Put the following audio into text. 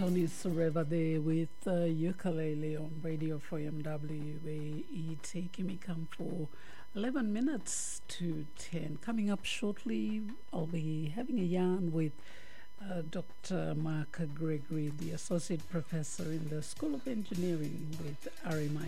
Tony Sureva there with ukulele on Radio 4MW, where taking me come for 11 minutes to 10. Coming up shortly, I'll be having a yarn with Dr. Mark Gregory, the Associate Professor in the School of Engineering with RMIT.